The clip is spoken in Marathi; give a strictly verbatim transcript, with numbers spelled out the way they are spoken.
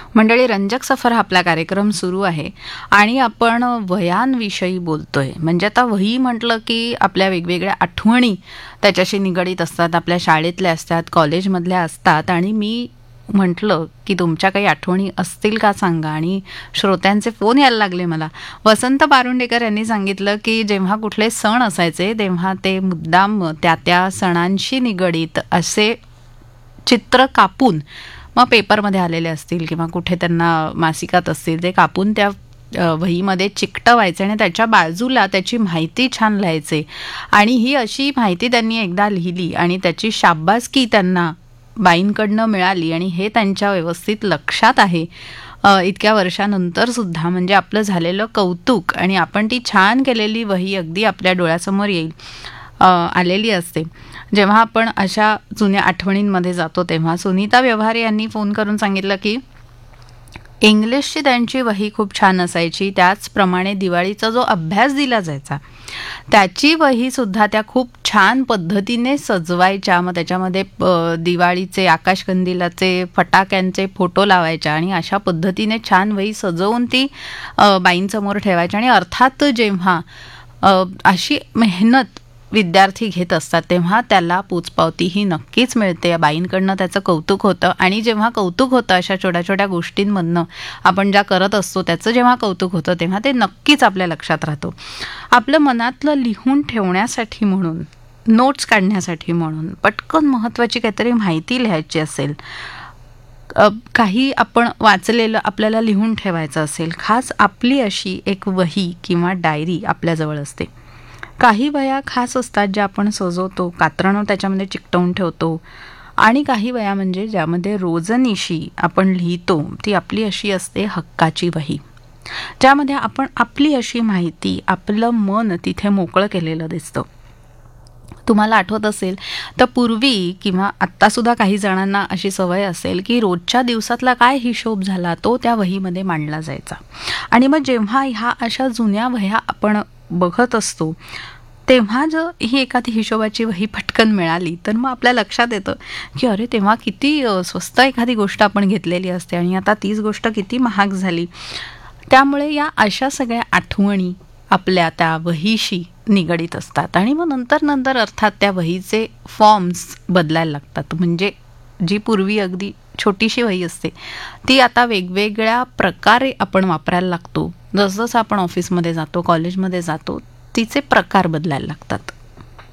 मंडळी, रंजक सफर हा आपला कार्यक्रम सुरू आहे आणि आपण वयांविषयी बोलतोय. म्हणजे आता वही म्हटलं की आपल्या वेगवेगळ्या आठवणी त्याच्याशी निगडीत असतात, आपल्या शाळेतल्या असतात, कॉलेजमधल्या असतात. आणि मी म्हटलं की तुमच्या काही आठवणी असतील का सांगा. आणि श्रोत्यांचे फोन यायला लागले मला. वसंत पारुंडेकर यांनी सांगितलं की जेव्हा कुठले सण असायचे तेव्हा ते मुद्दाम त्या त्या सणांशी निगडीत असे चित्र कापून, मग पेपरमध्ये आलेले असतील किंवा कुठे त्यांना मासिकात असतील, ते कापून त्या वहीमध्ये चिकटवायचे आणि त्याच्या बाजूला त्याची माहिती छान लिहायचे. आणि ही अशी माहिती त्यांनी एकदा लिहिली आणि त्याची शाबासकी त्यांना बाईंकडनं मिळाली आणि हे त्यांच्या व्यवस्थित लक्षात आहे इतक्या वर्षानंतर सुद्धा. म्हणजे आपलं झालेलं कौतुक आणि आपण ती छान केलेली वही अगदी आपल्या डोळ्यासमोर येईल आलेली असते जेव्हा आपण अशा जुन्या आठवणींमध्ये जातो तेव्हा. सुनीता व्यवहारे यांनी फोन करून सांगितलं की इंग्लिशची त्यांची वही खूप छान असायची. त्याचप्रमाणे दिवाळीचा जो अभ्यास दिला जायचा त्याची वही सुद्धा त्या खूप छान पद्धतीने सजवायच्या. मग त्याच्यामध्ये दिवाळीचे, आकाशकंदिलाचे, फटाक्यांचे फोटो लावायच्या आणि अशा पद्धतीने छान वही सजवून ती बाईंसमोर ठेवायच्या. आणि अर्थात जेव्हा अशी मेहनत विद्यार्थी घेत असतात तेव्हा त्याला पोचपावती ही नक्कीच मिळते. बाईंकडनं त्याचं कौतुक होतं. आणि जेव्हा कौतुक होतं अशा छोट्या छोट्या गोष्टींमधनं आपण ज्या करत असतो त्याचं जेव्हा कौतुक होतं तेव्हा ते नक्कीच आपल्या लक्षात राहतो. आपलं मनातलं लिहून ठेवण्यासाठी म्हणून, नोट्स काढण्यासाठी म्हणून, पटकन महत्त्वाची काहीतरी माहिती लिहायची असेल, काही आपण वाचलेलं आपल्याला लिहून ठेवायचं असेल, खास आपली अशी एक वही किंवा डायरी आपल्याजवळ असते. काही वह्या खास असतात ज्या आपण सजवतो, कात्रणं त्याच्यामध्ये चिकटवून ठेवतो. आणि काही वह्या म्हणजे ज्यामध्ये रोजनिशी आपण लिहितो, ती आपली अशी असते हक्काची वही, ज्यामध्ये आपण आपली अशी माहिती, आपलं मन तिथे मोकळं केलेलं दिसतं. तुम्हाला आठवत असेल तर पूर्वी किंवा आत्तासुद्धा काही जणांना अशी सवय असेल की रोजच्या दिवसातला काय हिशोब झाला तो त्या वहीमध्ये मांडला जायचा. आणि मग जेव्हा ह्या अशा जुन्या वह्या आपण बघत असतो तेव्हा जर ही एखादी हिशोबाची वही पटकन मिळाली तर मग आपल्या लक्षात येतं की अरे तेव्हा किती स्वस्त एखादी गोष्ट आपण घेतलेली असते आणि आता तीच गोष्ट किती महाग झाली. त्यामुळे या अशा सगळ्या आठवणी आपल्या त्या वहीशी निगडीत असतात. आणि मग नंतर नंतर अर्थात त्या वहीचे फॉर्म्स बदलायला लागतात. म्हणजे जी पूर्वी अगदी छोटीशी वही असते ती आता वेगवेगळ्या प्रकारे आपण वापरायला लागतो. जसं जसं आपण ऑफिसमध्ये जातो, कॉलेजमध्ये जातो, तिचे प्रकार बदलायला लागतात.